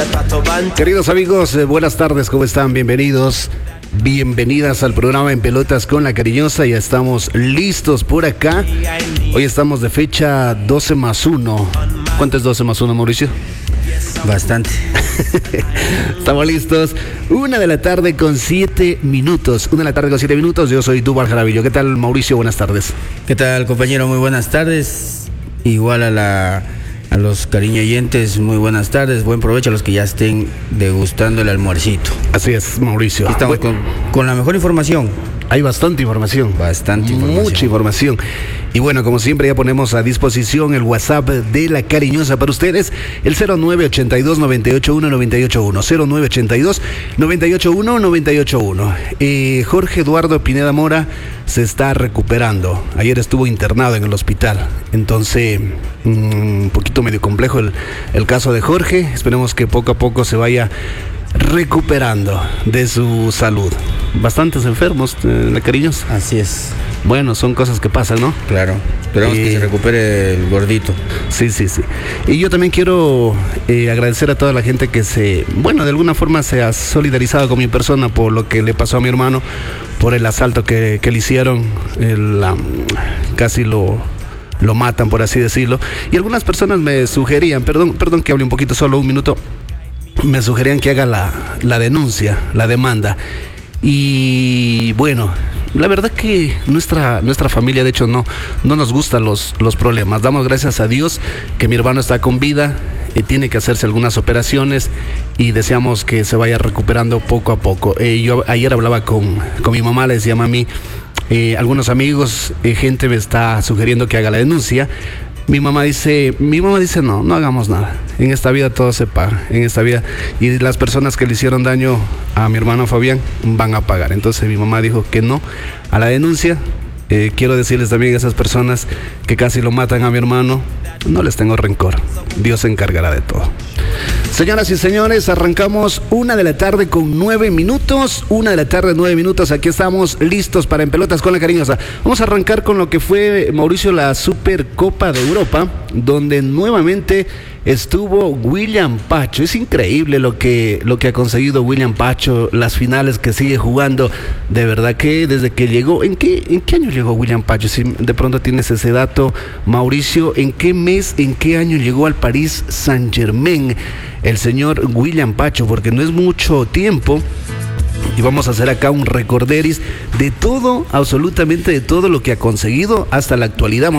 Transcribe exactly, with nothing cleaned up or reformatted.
Queridos amigos, eh, buenas tardes, ¿cómo están? Bienvenidos, bienvenidas al programa En Pelotas con la Cariñosa. Ya estamos listos por acá. Hoy estamos de fecha doce más uno. ¿Cuánto es doce más uno, Mauricio? Bastante. Estamos listos. Una de la tarde con siete minutos. Una de la tarde con siete minutos. Yo soy Duval Jaravillo. ¿Qué tal, Mauricio? Buenas tardes. ¿Qué tal, compañero? Muy buenas tardes. Igual a la a los cariñoyentes, muy buenas tardes. Buen provecho a los que ya estén degustando el almuercito. Así es, Mauricio. Aquí estamos con, con la mejor información. Hay bastante información. Bastante información. Mucha información. Y bueno, como siempre ya ponemos a disposición el WhatsApp de la Cariñosa para ustedes, el cero nueve ochenta y dos, noventa y ocho uno, noventa y ocho uno, cero nueve ochenta y dos, noventa y ocho uno, noventa y ocho uno. Eh, Jorge Eduardo Pineda Mora se está recuperando. Ayer estuvo internado en el hospital. Entonces, un poquito medio complejo el, el caso de Jorge. Esperemos que poco a poco se vaya recuperando de su salud. Bastantes enfermos, eh, la Cariñosa. Así es. Bueno, son cosas que pasan, ¿no? Claro. Esperamos Eh, que se recupere el gordito. Sí, sí, sí. Y yo también quiero eh, agradecer a toda la gente que se, bueno, de alguna forma se ha solidarizado con mi persona por lo que le pasó a mi hermano, por el asalto que, que le hicieron, el, um, casi lo... lo matan, por así decirlo. Y algunas personas me sugerían, perdón, perdón que hable un poquito, solo un minuto, me sugerían que haga la, la denuncia, la demanda. Y bueno, la verdad que nuestra, nuestra familia, de hecho, no, no nos gustan los, los problemas. Damos gracias a Dios que mi hermano está con vida, eh, tiene que hacerse algunas operaciones y deseamos que se vaya recuperando poco a poco. Eh, yo ayer hablaba con, con mi mamá, le decía: mami, eh, algunos amigos, eh, gente me está sugiriendo que haga la denuncia. Mi mamá dice, mi mamá dice no, no hagamos nada. En esta vida todo se paga, en esta vida. Y las personas que le hicieron daño a mi hermano Fabián van a pagar. Entonces mi mamá dijo que no a la denuncia. Eh, quiero decirles también a esas personas que casi lo matan a mi hermano, no les tengo rencor. Dios se encargará de todo. Señoras y señores, arrancamos una de la tarde con nueve minutos. Una de la tarde, nueve minutos. Aquí estamos listos para En Pelotas con la Cariñosa. Vamos a arrancar con lo que fue, Mauricio, la Supercopa de Europa, donde nuevamente estuvo William Pacho. Es increíble lo que, lo que ha conseguido William Pacho, las finales que sigue jugando. De verdad que desde que llegó, ¿en qué, en qué año llegó William Pacho? Si de pronto tienes ese dato, Mauricio, ¿en qué mes, en qué año llegó al Paris Saint-Germain el señor William Pacho? Porque no es mucho tiempo. Y vamos a hacer acá un recorderis de todo, absolutamente de todo lo que ha conseguido hasta la actualidad.